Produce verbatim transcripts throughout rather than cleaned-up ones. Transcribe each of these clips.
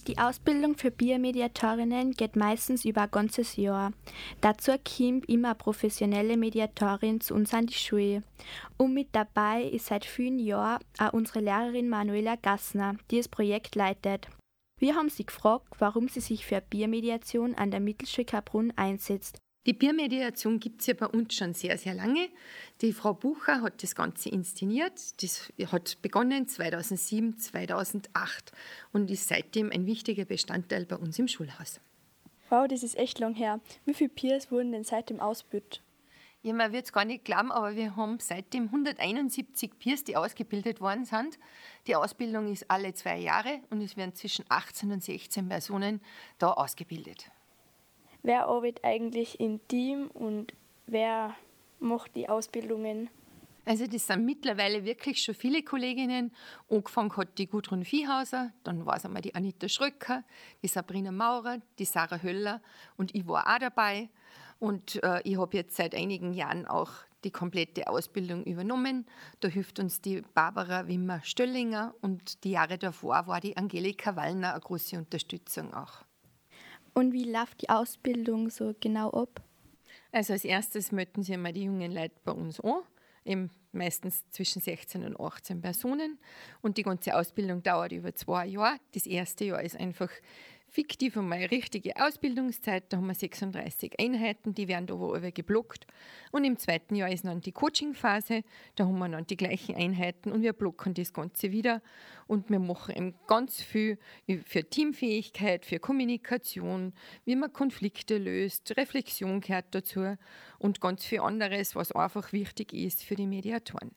Die Ausbildung für Peer-Mediatorinnen geht meistens über ein ganzes Jahr. Dazu kommt immer eine professionelle Mediatorin zu uns an die Schule. Und mit dabei ist seit vielen Jahren auch unsere Lehrerin Manuela Gassner, die das Projekt leitet. Wir haben sie gefragt, warum sie sich für Peer-Mediation an der Mittelschule Kaprun einsetzt. Die Peer-Mediation gibt es ja bei uns schon sehr, sehr lange. Die Frau Bucher hat das Ganze inszeniert. Das hat begonnen zweitausendsieben, zweitausendacht und ist seitdem ein wichtiger Bestandteil bei uns im Schulhaus. Wow, das ist echt lang her. Wie viele Peers wurden denn seitdem ausgebildet? Ja, man wird es gar nicht glauben, aber wir haben seitdem hunderteinundsiebzig Peers, die ausgebildet worden sind. Die Ausbildung ist alle zwei Jahre und es werden zwischen achtzehn und sechzehn Personen da ausgebildet. Wer arbeitet eigentlich im Team und wer macht die Ausbildungen? Also das sind mittlerweile wirklich schon viele Kolleginnen. Angefangen hat die Gudrun Viehhauser, dann war es einmal die Anita Schröcker, die Sabrina Maurer, die Sarah Höller und ich war auch dabei. Und äh, ich habe jetzt seit einigen Jahren auch die komplette Ausbildung übernommen. Da hilft uns die Barbara Wimmer-Stöllinger und die Jahre davor war die Angelika Wallner eine große Unterstützung auch. Und wie läuft die Ausbildung so genau ab? Also als erstes melden sich einmal die jungen Leute bei uns an, eben meistens zwischen sechzehn und achtzehn Personen. Und die ganze Ausbildung dauert über zwei Jahre. Das erste Jahr ist einfach fiktiv einmal eine richtige Ausbildungszeit. Da haben wir sechsunddreißig Einheiten, die werden da aber geblockt. Und im zweiten Jahr ist dann die Coaching-Phase. Da haben wir dann die gleichen Einheiten und wir blocken das Ganze wieder. Und wir machen eben ganz viel für Teamfähigkeit, für Kommunikation, wie man Konflikte löst, Reflexion gehört dazu und ganz viel anderes, was einfach wichtig ist für die Mediatoren.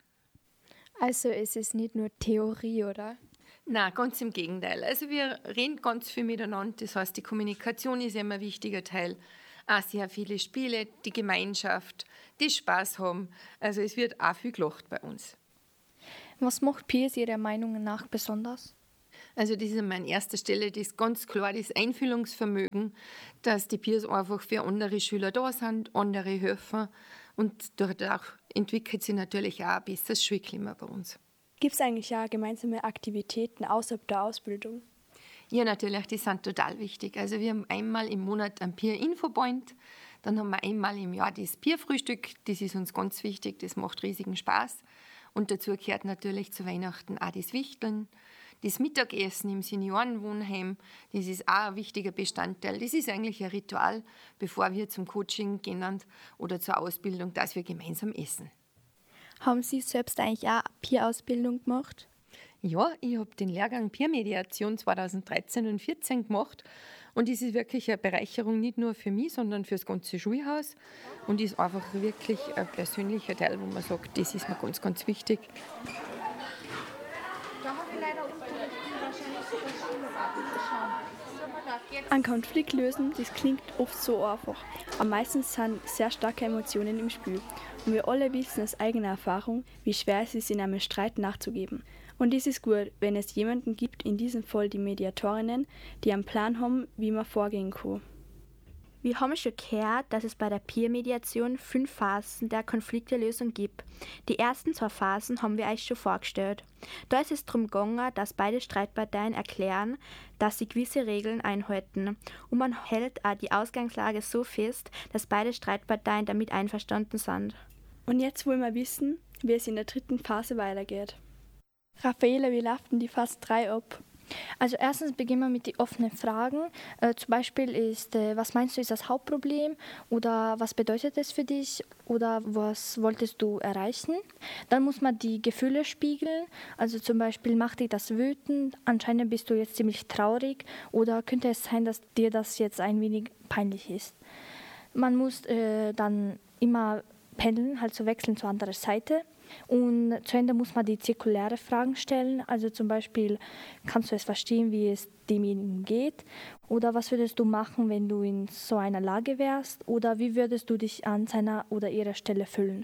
Also es ist nicht nur Theorie, oder? Nein, ganz im Gegenteil. Also wir reden ganz viel miteinander. Das heißt, die Kommunikation ist immer ein wichtiger Teil. Auch sehr viele Spiele, die Gemeinschaft, die Spaß haben. Also es wird auch viel gelacht bei uns. Was macht Peers Ihrer Meinung nach besonders? Also das ist an meiner ersten Stelle das ganz klar das Einfühlungsvermögen, dass die Peers einfach für andere Schüler da sind, andere helfen. Und dadurch entwickelt sich natürlich auch ein besseres Schulklima bei uns. Gibt es eigentlich ja gemeinsame Aktivitäten außerhalb der Ausbildung? Ja, natürlich, die sind total wichtig. Also wir haben einmal im Monat einen Peer-Info-Point, dann haben wir einmal im Jahr das Peer-Frühstück, das ist uns ganz wichtig, das macht riesigen Spaß. Und dazu gehört natürlich zu Weihnachten auch das Wichteln, das Mittagessen im Seniorenwohnheim, das ist auch ein wichtiger Bestandteil. Das ist eigentlich ein Ritual, bevor wir zum Coaching gehen oder zur Ausbildung, dass wir gemeinsam essen. Haben Sie selbst eigentlich auch eine Peer-Ausbildung gemacht? Ja, ich habe den Lehrgang Peer-Mediation zweitausenddreizehn und vierzehn gemacht und das ist wirklich eine Bereicherung nicht nur für mich, sondern für das ganze Schulhaus und ist einfach wirklich ein persönlicher Teil, wo man sagt, das ist mir ganz, ganz wichtig. Ein Konflikt lösen, das klingt oft so einfach, aber meistens sind sehr starke Emotionen im Spiel. Und wir alle wissen aus eigener Erfahrung, wie schwer es ist, in einem Streit nachzugeben. Und es ist gut, wenn es jemanden gibt, in diesem Fall die Mediatorinnen, die einen Plan haben, wie man vorgehen kann. Wir haben schon gehört, dass es bei der Peer-Mediation fünf Phasen der Konfliktelösung gibt. Die ersten zwei Phasen haben wir euch schon vorgestellt. Da ist es darum gegangen, dass beide Streitparteien erklären, dass sie gewisse Regeln einhalten. Und man hält auch die Ausgangslage so fest, dass beide Streitparteien damit einverstanden sind. Und jetzt wollen wir wissen, wie es in der dritten Phase weitergeht. Raffaela, wie läuft denn die Phase drei ab? Also erstens beginnen wir mit den offenen Fragen. Äh, zum Beispiel ist, äh, was meinst du ist das Hauptproblem oder was bedeutet es für dich oder was wolltest du erreichen? Dann muss man die Gefühle spiegeln, also zum Beispiel macht dich das wütend, anscheinend bist du jetzt ziemlich traurig oder könnte es sein, dass dir das jetzt ein wenig peinlich ist. Man muss äh, dann immer pendeln, halt so wechseln zur anderen Seite. Und zu Ende muss man die zirkuläre Fragen stellen, also zum Beispiel, kannst du es verstehen, wie es demjenigen geht? Oder was würdest du machen, wenn du in so einer Lage wärst? Oder wie würdest du dich an seiner oder ihrer Stelle fühlen?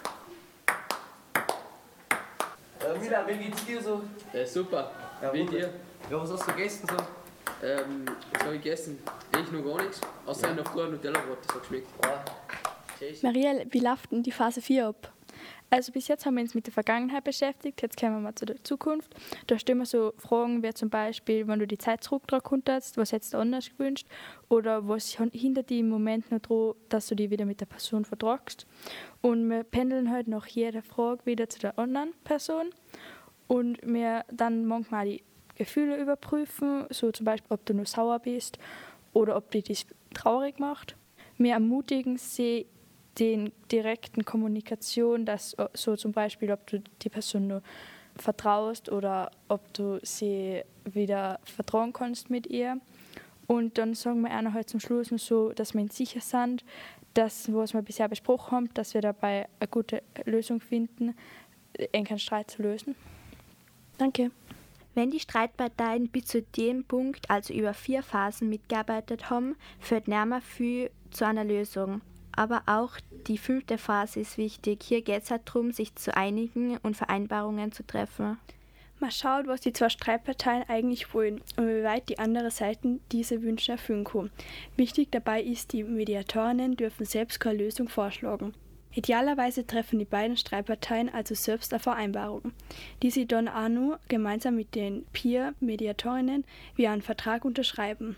Äh, Mila, wie geht's dir so? Äh, super. Ja, Wie dir? Ja, was hast du gegessen so? Ähm, was habe ich gegessen? Ich noch gar nichts. Außer ja. noch vorher Nutella-Brot, das hat geschmeckt. Ja. Marielle, wie läuft denn die Phase vier ab? Also bis jetzt haben wir uns mit der Vergangenheit beschäftigt, jetzt kommen wir mal zu der Zukunft. Da stellen wir so Fragen wie zum Beispiel, wenn du die Zeit zurückdrehen konntest, was hättest du anders gewünscht oder was hinter dir im Moment noch dran, dass du dich wieder mit der Person vertragst. Und wir pendeln halt nach jeder Frage wieder zu der anderen Person und wir dann manchmal die Gefühle überprüfen, so zum Beispiel, ob du nur sauer bist oder ob dich das traurig macht. Wir ermutigen sie, den direkten Kommunikation, dass so zum Beispiel, ob du die Person nur vertraust oder ob du sie wieder vertrauen kannst mit ihr. Und dann sagen wir auch noch halt zum Schluss noch so, dass wir uns sicher sind, dass, was wir bisher besprochen haben, dass wir dabei eine gute Lösung finden, einen Streit zu lösen. Danke. Wenn die Streitparteien bis zu dem Punkt, also über vier Phasen, mitgearbeitet haben, führt näher viel zu einer Lösung. Aber auch die fünfte Phase ist wichtig. Hier geht es halt darum, sich zu einigen und Vereinbarungen zu treffen. Man schaut, was die zwei Streitparteien eigentlich wollen und wie weit die andere Seite diese Wünsche erfüllen kann. Wichtig dabei ist, die Mediatorinnen dürfen selbst keine Lösung vorschlagen. Idealerweise treffen die beiden Streitparteien also selbst eine Vereinbarung, die sie dann auch nur gemeinsam mit den Peer-Mediatorinnen via einen Vertrag unterschreiben.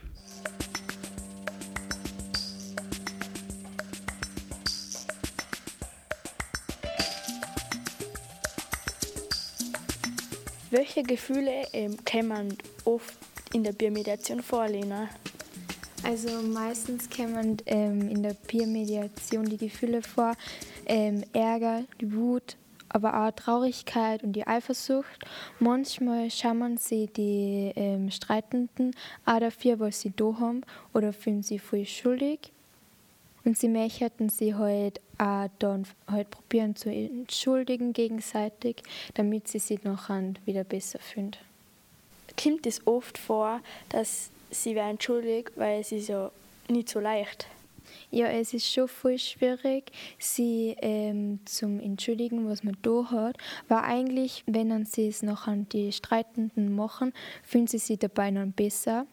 Welche Gefühle ähm, kommen oft in der Peer-Mediation vor, Lena? Also meistens kommen ähm, in der Peer-Mediation die Gefühle vor, ähm, Ärger, die Wut, aber auch Traurigkeit und die Eifersucht. Manchmal schauen sie die ähm, Streitenden auch dafür, was sie da haben, oder fühlen sie voll schuldig. Und sie möchten sie halt auch dann halt probieren zu entschuldigen gegenseitig, damit sie sich nachher wieder besser fühlen. Kommt es oft vor, dass sie werden schuldig, weil es ist ja nicht so leicht. Ja, es ist schon voll schwierig, sie ähm, zum Entschuldigen, was man da hat. Weil eigentlich, wenn sie es nachher die Streitenden machen, fühlen sie sich dabei dann besser.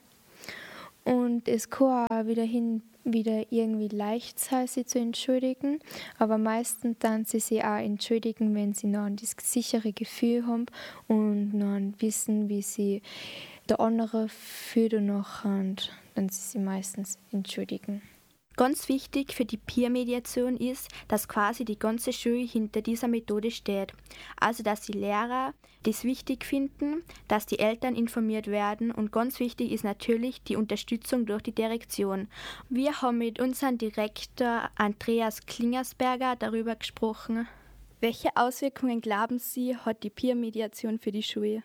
Und es kann auch wieder hin, wieder irgendwie leicht sein, sie zu entschuldigen. Aber meistens dann sie sich auch entschuldigen, wenn sie noch das sichere Gefühl haben und noch wissen, wie sie der andere fühlt und nachher dann sie sich meistens entschuldigen. Ganz wichtig für die Peer-Mediation ist, dass quasi die ganze Schule hinter dieser Methode steht. Also, dass die Lehrer das wichtig finden, dass die Eltern informiert werden und ganz wichtig ist natürlich die Unterstützung durch die Direktion. Wir haben mit unserem Direktor Andreas Klingersberger darüber gesprochen. Welche Auswirkungen glauben Sie, hat die Peer-Mediation für die Schule?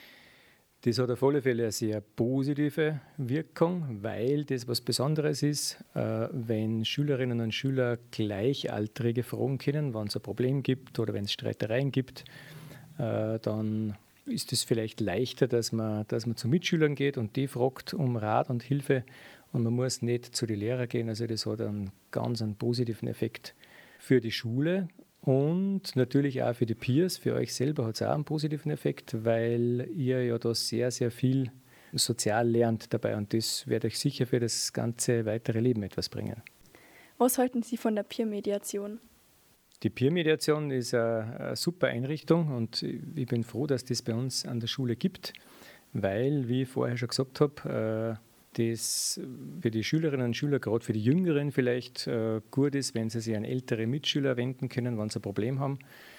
Das hat auf alle Fälle eine sehr positive Wirkung, weil das was Besonderes ist, äh, wenn Schülerinnen und Schüler Gleichaltrige fragen können, wenn es ein Problem gibt oder wenn es Streitereien gibt, äh, dann ist es vielleicht leichter, dass man, dass man zu Mitschülern geht und die fragt um Rat und Hilfe und man muss nicht zu den Lehrern gehen. Also das hat einen ganz einen positiven Effekt für die Schule. Und natürlich auch für die Peers, für euch selber hat es auch einen positiven Effekt, weil ihr ja da sehr, sehr viel sozial lernt dabei und das wird euch sicher für das ganze weitere Leben etwas bringen. Was halten Sie von der Peer-Mediation? Die Peer-Mediation ist eine, eine super Einrichtung und ich bin froh, dass das bei uns an der Schule gibt, weil, wie ich vorher schon gesagt habe, das für die Schülerinnen und Schüler, gerade für die Jüngeren vielleicht äh, gut ist, wenn sie sich an ältere Mitschüler wenden können, wenn sie ein Problem haben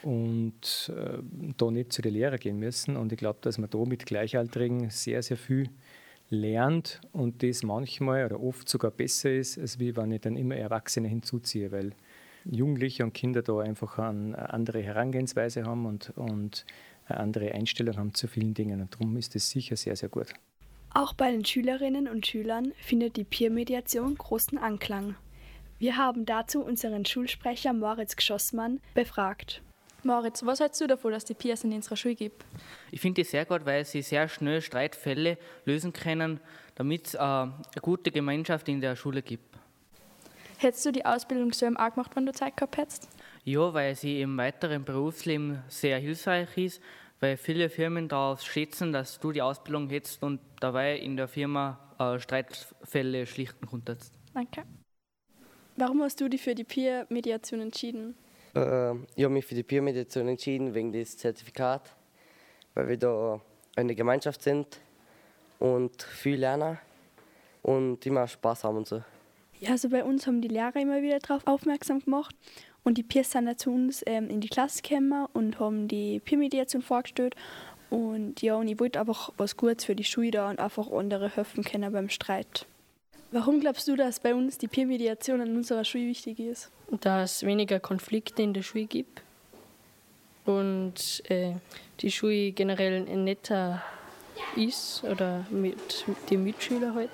und äh, da nicht zu den Lehrern gehen müssen. Und ich glaube, dass man da mit Gleichaltrigen sehr, sehr viel lernt und das manchmal oder oft sogar besser ist, als wie wenn ich dann immer Erwachsene hinzuziehe, weil Jugendliche und Kinder da einfach eine andere Herangehensweise haben und, und eine andere Einstellung haben zu vielen Dingen. Und darum ist das sicher sehr, sehr gut. Auch bei den Schülerinnen und Schülern findet die Peer-Mediation großen Anklang. Wir haben dazu unseren Schulsprecher Moritz Geschossmann befragt. Moritz, was hältst du davon, dass die Peers in unserer Schule gibt? Ich finde es sehr gut, weil sie sehr schnell Streitfälle lösen können, damit es äh, eine gute Gemeinschaft in der Schule gibt. Hättest du die Ausbildung so auch gemacht, wenn du Zeit gehabt hättest? Ja, weil sie im weiteren Berufsleben sehr hilfreich ist, weil viele Firmen darauf schätzen, dass du die Ausbildung hättest und dabei in der Firma äh, Streitfälle schlichten konntest. Danke. Warum hast du dich für die Peer-Mediation entschieden? Äh, ich habe mich für die Peer-Mediation entschieden wegen des Zertifikats, weil wir da eine Gemeinschaft sind und viel lernen und immer Spaß haben und so. Ja, also bei uns haben die Lehrer immer wieder darauf aufmerksam gemacht und die Peers sind dann zu uns ähm, in die Klasse gekommen und haben die Peer-Mediation vorgestellt. Und ja, und ich wollte einfach was Gutes für die Schule da und einfach andere helfen können beim Streit. Warum glaubst du, dass bei uns die Peer-Mediation an unserer Schule wichtig ist? Dass es weniger Konflikte in der Schule gibt und äh, die Schule generell netter ist oder mit den Mitschülern halt.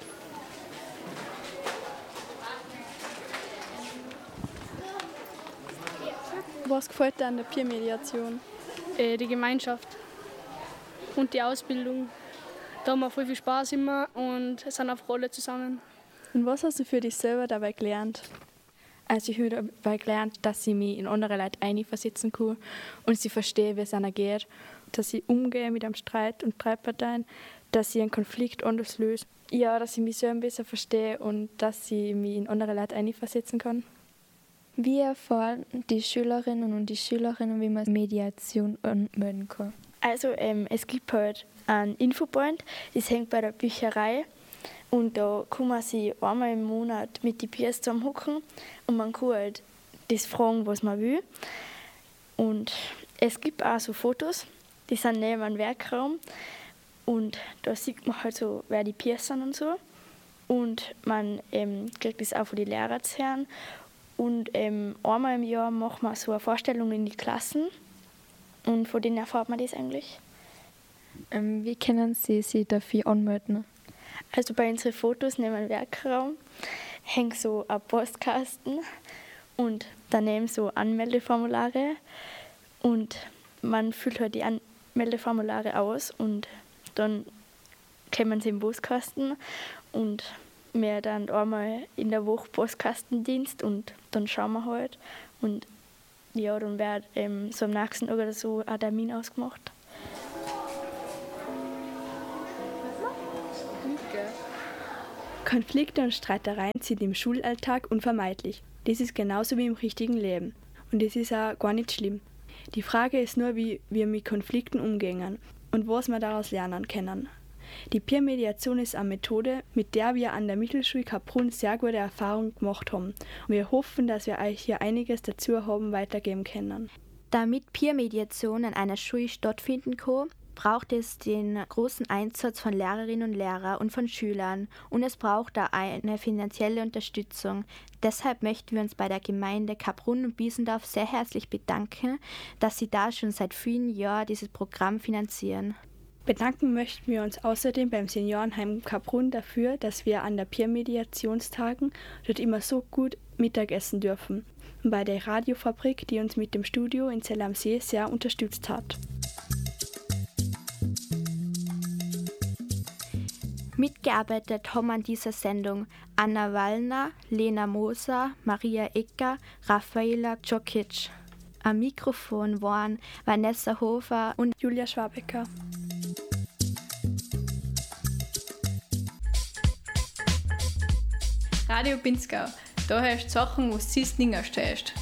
Was gefällt dir an der Peer-Mediation? Äh, die Gemeinschaft und die Ausbildung. Da haben wir voll viel Spaß immer und es sind einfach alle zusammen. Und was hast du für dich selber dabei gelernt? Also ich habe dabei gelernt, dass ich mich in andere Leute einversetzen kann und sie verstehe, wie es ihnen geht. Dass ich umgehe mit einem Streit und Streitparteien, dass ich einen Konflikt anders löse. Ja, dass ich mich selber besser verstehe und dass ich mich in andere Leute einversetzen kann. Wie erfahren die Schülerinnen und die Schülerinnen, wie man Mediation anmelden kann? Also ähm, es gibt halt einen Infopoint, das hängt bei der Bücherei. Und da kann man sich einmal im Monat mit den Peers zusammenhocken und man kann halt das fragen, was man will. Und es gibt auch so Fotos, die sind neben einem Werkraum und da sieht man halt so, wer die Peers sind und so. Und man ähm, kriegt das auch von den Lehrern zu hören. Und ähm, einmal im Jahr machen wir so eine Vorstellung in die Klassen und von denen erfahrt man das eigentlich. Ähm, wie können Sie sich dafür anmelden? Also bei unseren Fotos neben dem Werkraum hängt so ein Postkasten und daneben so Anmeldeformulare und man füllt halt die Anmeldeformulare aus und dann kommen sie im Postkasten und wir dann einmal in der Woche Postkastendienst und dann schauen wir halt und ja, dann wird ähm, so am nächsten Tag oder so ein Termin ausgemacht. Konflikte und Streitereien sind im Schulalltag unvermeidlich. Das ist genauso wie im richtigen Leben. Und das ist auch gar nicht schlimm. Die Frage ist nur, wie wir mit Konflikten umgehen und was wir daraus lernen können. Die Peer-Mediation ist eine Methode, mit der wir an der Mittelschule Kaprun sehr gute Erfahrungen gemacht haben. Und wir hoffen, dass wir euch hier einiges dazu haben weitergeben können. Damit Peer-Mediation an einer Schule stattfinden kann, braucht es den großen Einsatz von Lehrerinnen und Lehrern und von Schülern und es braucht auch eine finanzielle Unterstützung. Deshalb möchten wir uns bei der Gemeinde Kaprun und Biesendorf sehr herzlich bedanken, dass sie da schon seit vielen Jahren dieses Programm finanzieren. Bedanken möchten wir uns außerdem beim Seniorenheim Kaprun dafür, dass wir an der Peer-Mediationstagen dort immer so gut Mittagessen dürfen. Und bei der Radiofabrik, die uns mit dem Studio in Zell am See sehr unterstützt hat. Mitgearbeitet haben an dieser Sendung Anna Wallner, Lena Moser, Maria Ecker, Raffaela Djokic. Am Mikrofon waren Vanessa Hofer und Julia Schwabecker. Radio Pinzgau, da herrscht Sachen, was du nicht stehst.